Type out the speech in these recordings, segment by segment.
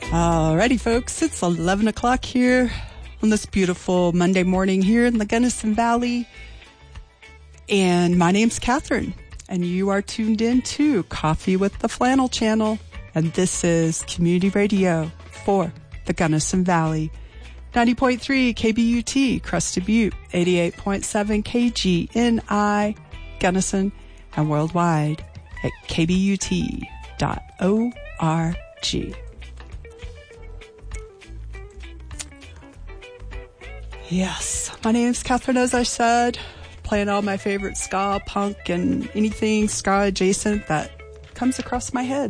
Alrighty, folks, it's 11 o'clock here on this beautiful Monday morning here in the Gunnison Valley. And my name's Catherine, and you are tuned in to Coffee with the Flannel Channel. And this is Community Radio for the Gunnison Valley. 90.3 KBUT, Crested Butte, 88.7 KGNI, Gunnison, and worldwide at kbut.org. Yes, my name is Catherine, as I said, playing all my favorite ska, punk, and anything ska adjacent that comes across my head.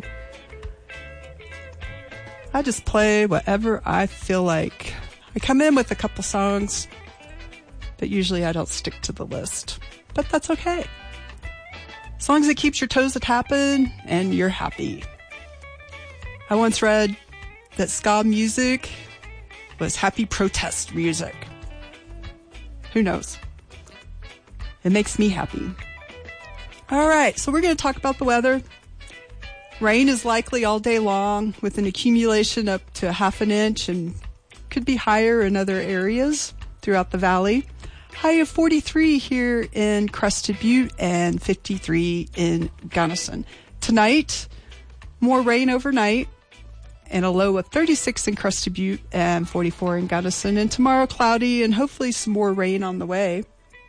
I just play whatever I feel like. I come in with a couple songs, but usually I don't stick to the list. But that's okay. As long as it keeps your toes a tapping and you're happy. I once read that ska music was happy protest music. Who knows? It makes me happy. All right, so we're going to talk about the weather. Rain is likely all day long with an accumulation up to half an inch and could be higher in other areas throughout the valley. High of 43 here in Crested Butte and 53 in Gunnison. Tonight, more rain overnight and a low of 36 in Crested Butte and 44 in Gunnison. And tomorrow, cloudy and hopefully some more rain on the way.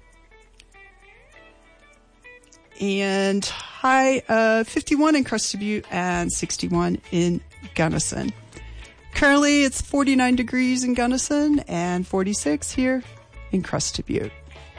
And high of 51 in Crested Butte and 61 in Gunnison. Currently, it's 49 degrees in Gunnison and 46 here in Crested Butte.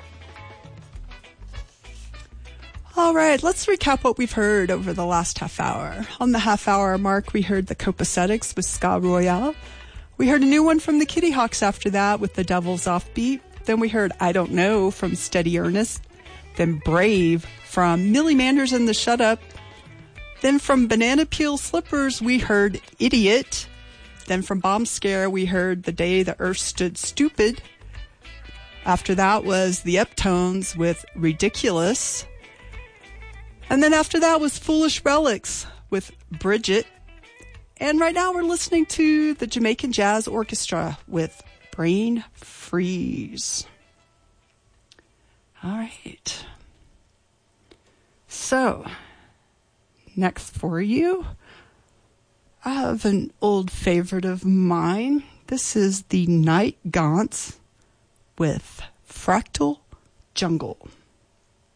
All right, let's recap what we've heard over the last half hour. On the half hour mark, we heard the Copacetics with Ska Royale. We heard a new one from the Kitty Hawks after that with the Devil's Offbeat. Then we heard I Don't Know from Steady Ernest. Then Brave from Millie Manders and the Shut Up. Then from Banana Peel Slippers, we heard Idiot. Then from Bomb Scare, we heard The Day the Earth Stood Stupid. After that was the Uptones with Ridiculous. And then after that was Foolish Relics with Bridget. And right now we're listening to the Jamaican Jazz Orchestra with Brain Freeze. All right. So, next for you, I have an old favorite of mine. This is the Night Gaunts with Fractal Jungle.